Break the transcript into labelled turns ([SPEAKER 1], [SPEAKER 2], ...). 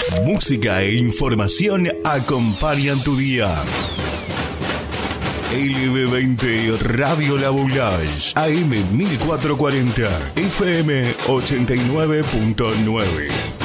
[SPEAKER 1] Música e información acompañan tu día. LB20 Radio La Boulage, AM 1440, FM 89.9.